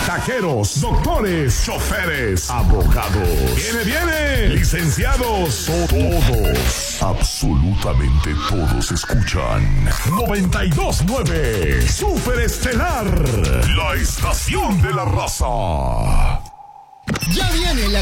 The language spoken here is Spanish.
taqueros, doctores, choferes, abogados. ¡Viene! Licenciados, todos, absolutamente todos escuchan 92.9 Super Estelar, la estación de la raza. Ya viene la